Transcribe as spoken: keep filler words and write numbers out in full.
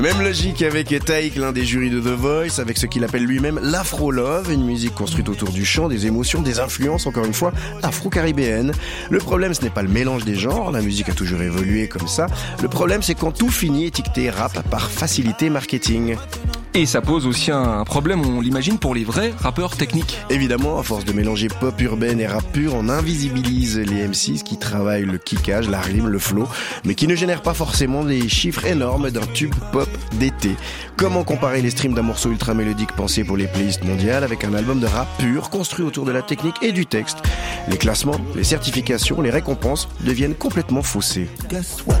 Même logique avec Taïk, l'un des jurys de The Voice, avec ce qu'il appelle lui-même l'Afro-Love, une musique construite autour du chant, des émotions, des influences, encore une fois, afro-caribéennes. Le problème, ce n'est pas le mélange des genres, la musique a toujours évolué comme ça. Le problème, c'est quand tout finit étiqueté rap par facilité marketing. Et ça pose aussi un problème, on l'imagine, pour les vrais rappeurs techniques. Évidemment, à force de mélanger pop urbaine et rap pur, on invisibilise les M Cs qui travaillent le kickage, la rime, le flow, mais qui ne génèrent pas forcément des chiffres énormes d'un tube pop d'été. Comment comparer les streams d'un morceau ultra mélodique pensé pour les playlists mondiales avec un album de rap pur construit autour de la technique et du texte? Les classements, les certifications, les récompenses deviennent complètement faussés. Guess what?